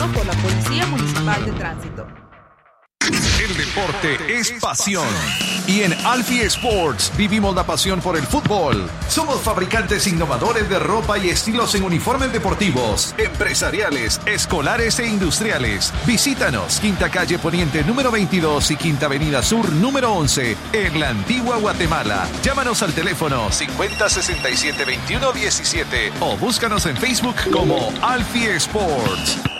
por la Policía Municipal de Tránsito. El deporte es pasión. Y en Alfie Sports vivimos la pasión por el fútbol. Somos fabricantes innovadores de ropa y estilos en uniformes deportivos, empresariales, escolares e industriales. Visítanos, Quinta Calle Poniente número 22 y Quinta Avenida Sur número 11, en la Antigua Guatemala. Llámanos al teléfono 5067-2117 o búscanos en Facebook como Alfie Sports.